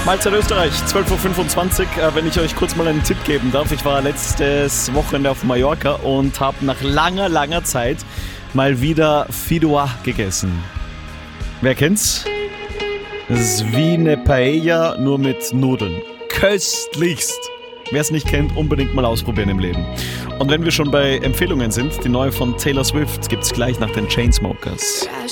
Mahlzeit Österreich, 12.25 Uhr. Wenn ich euch kurz mal einen Tipp geben darf. Ich war letztes Wochenende auf Mallorca und habe nach langer Zeit mal wieder Fideuà gegessen. Wer kennt's? Das ist wie eine Paella, nur mit Nudeln. Köstlichst! Wer es nicht kennt, unbedingt mal ausprobieren im Leben. Und wenn wir schon bei Empfehlungen sind, die neue von Taylor Swift gibt's gleich nach den Chainsmokers.